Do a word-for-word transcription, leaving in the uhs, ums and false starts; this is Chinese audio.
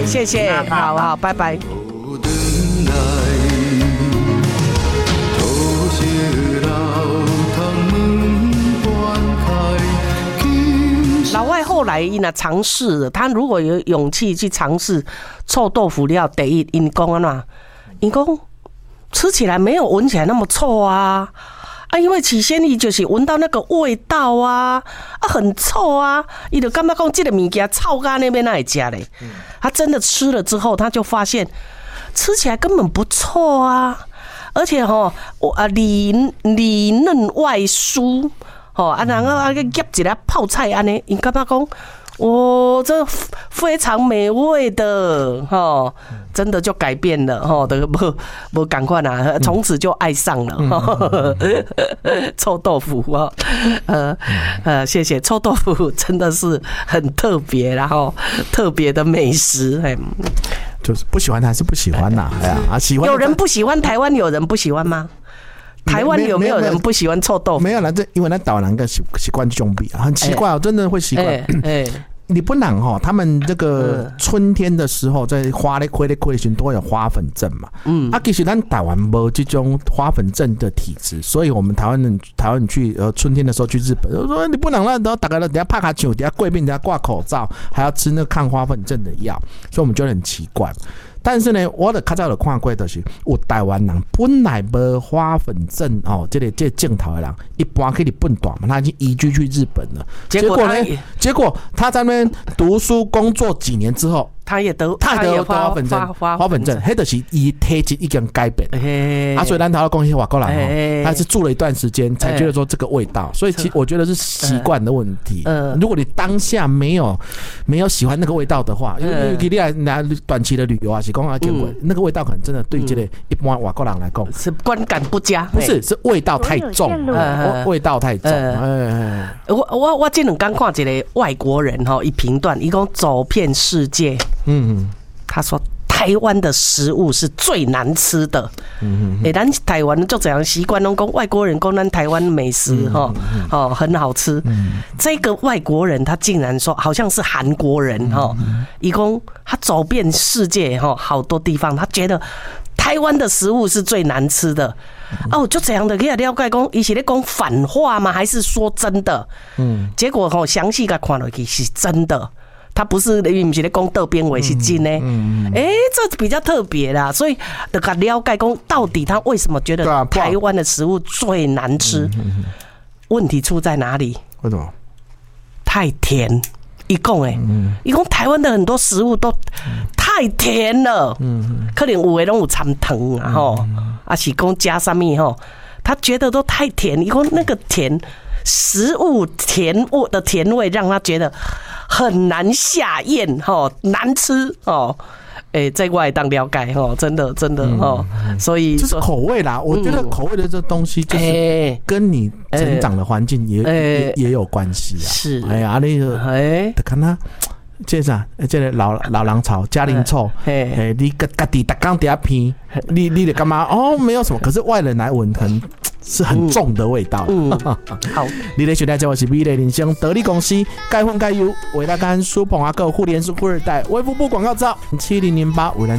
谢谢，好好，拜拜。老外后来呢尝试了，他如果有勇气去尝试臭豆腐料，第一，因讲啊嘛，因讲吃起来没有闻起来那么臭啊。啊，因为起先伊就是闻到那个味道啊，啊很臭啊，伊就感觉讲这个物件臭到那边哪会吃嘞？他真的吃了之后，他就发现吃起来根本不臭啊，而且吼，我啊里里嫩外酥。哦啊，然后啊个夹一粒泡菜安尼，因感觉讲，哦，这非常美味的哈、哦，真的就改变了哈，这个不不赶快啦，从此就爱上了、嗯、臭豆腐哈，呃呃，谢谢，臭豆腐真的是很特别，然后特别的美食，哎， 就是不喜欢还是不喜欢呐、啊？哎呀啊，喜欢有人不喜欢，台湾有人不喜欢吗？台湾有没有人不喜欢臭豆腐？ 没有啦，这因为那台湾人个习习惯这种比啊，很奇怪哦，真的会习惯。哎、欸，欸、你不能哈，他们这个春天的时候，在花咧开咧开的时候都会有花粉症嘛。嗯，啊，其实咱台湾没这种花粉症的体质，所以我们台湾人台湾人去呃春天的时候去日本，说你不能让大家等下拍卡球，等下贵宾，等下挂口罩，还要吃那个抗花粉症的药，所以我们觉得很奇怪。但是呢，我的较早就看过，就是有台湾人本来无花粉症哦，这个这个症头的人，一般去日本大嘛，他已经移居去日本了。结果呢，结果他在那边读书工作几年之后， 他也得他也得花粉症，花粉症，迄就是伊体质已经改变了。啊，所以咱台湾讲些外国人哦，他是住了一段时间才觉得说这个味道，所以其我觉得是习惯的问题。嗯，如果你当下没有没有喜欢那个味道的话，因为你来拿短期的旅游啊，是讲啊，结果那个味道可能真的对这个一般外国人来讲是观感不佳， 不是是味道太重，味道太重。 我我我这两天看一个外国人哈，一评断，一共走遍世界。嗯，他说台湾的食物是最难吃的。嗯嗯，咱台湾就这样习惯拢讲外国人讲咱台湾美食哈，哦很好吃。这个外国人他竟然说好像是韩国人哈，一共他走遍世界哈，好多地方，他觉得台湾的食物是最难吃的。哦，就这样的可以了解讲，伊是咧讲反话吗？还是说真的？嗯，结果吼详细个看落去是真的。他不是，你不是在讲倒边话是真的，哎、嗯嗯欸，这比较特别啦，所以得个了解讲到底他为什么觉得台湾的食物最难吃？问题出在哪里？ 为什么？ 太甜。一共哎，一共台湾的很多食物都太甜了，嗯，可能有的拢有掺糖啊吼，啊是讲加什么吼，他觉得都太甜，一共那个甜食物甜味的甜味让他觉得很难下咽吼，难吃哦。哎、欸，这我也当了解哦，真的真的哦，嗯、所以就是口味啦。我觉得口味的这东西就是跟你成长的环境也、欸、也也有关系啊。 是， 哎呀，那个哎，看他这啥，这个老老人草、家庭臭，哎、欸，你家家己逐工伫遐偏，你你得干嘛？哦，没有什么，可是外人来闻很。是很重的味道。嗯，嗯好。你的选择我是美丽人生得力公司，该混该油，为大家舒捧阿哥互联是富二代，微服部广告照七零零八，为咱。